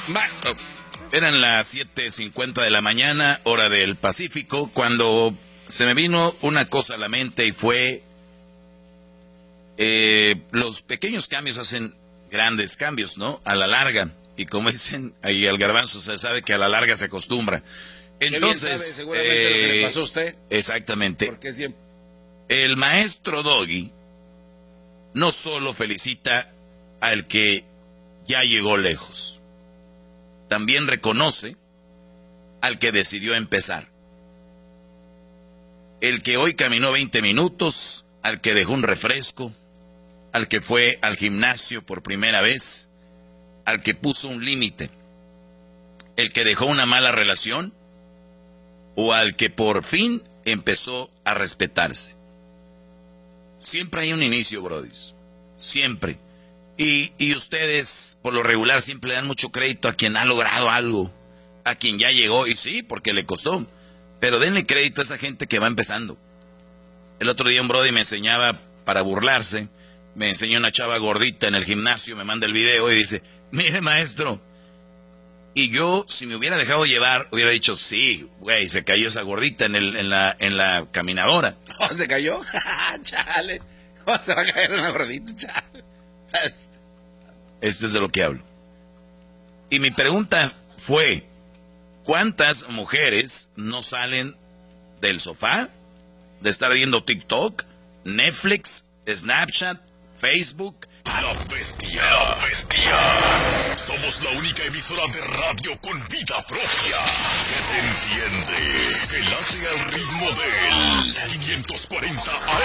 Eran las 7:50 de la mañana, hora del Pacífico, cuando se me vino una cosa a la mente y fue... los pequeños cambios hacen grandes cambios, ¿no? A la larga. Y como dicen, ahí al garbanzo se sabe que a la larga se acostumbra. Entonces, bien sabe seguramente lo que le pasó a usted. Exactamente. Porque siempre... El maestro Doggy no solo felicita al que ya llegó lejos, también reconoce al que decidió empezar. El que hoy caminó 20 minutos, al que dejó un refresco, al que fue al gimnasio por primera vez, al que puso un límite, el que dejó una mala relación o al que por fin empezó a respetarse. Siempre hay un inicio, brodis. Siempre. Y ustedes, por lo regular, siempre le dan mucho crédito a quien ha logrado algo, a quien ya llegó, y sí, porque le costó. Pero denle crédito a esa gente que va empezando. El otro día un brody me enseñaba, para burlarse, me enseñó una chava gordita en el gimnasio, me manda el video y dice, mire maestro. Y yo, si me hubiera dejado llevar, hubiera dicho, sí, güey, se cayó esa gordita en la caminadora. ¿Oh, se cayó? Chale. ¿Cómo se va a caer una gordita? Chale. Esto es de lo que hablo. Y mi pregunta fue, ¿cuántas mujeres no salen del sofá, de estar viendo TikTok, Netflix, Snapchat, Facebook? La Bestia. La Bestia. Somos la única emisora de radio con vida propia que te entiende, que late al ritmo del 540 AM.